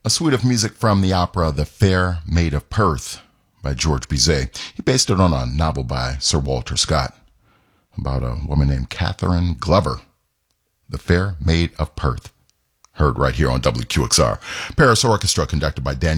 a suite of music from the opera The Fair Maid of Perth by George Bizet. He based it on a novel by Sir Walter Scott about a woman named Catherine Glover. The Fair Maid of Perth. Heard right here on WQXR. Paris Orchestra conducted by Daniel